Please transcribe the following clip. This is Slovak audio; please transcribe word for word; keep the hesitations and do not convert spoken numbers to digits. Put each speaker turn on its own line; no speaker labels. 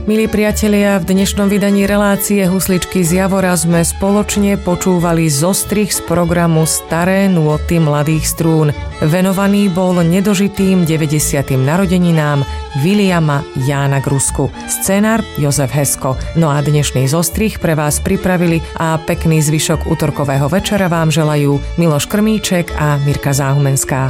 Milí priatelia, v dnešnom vydaní relácie Husličky z Javora sme spoločne počúvali zostrih z programu Staré nôty mladých strún. Venovaný bol nedožitým deväťdesiatym narodeninám Viliama Jána Grusku. Scenár Jozef Hesko. No a dnešný zostrih pre vás pripravili a pekný zvyšok utorkového večera vám želajú Miloš Krmíček a Mirka Záhumenská.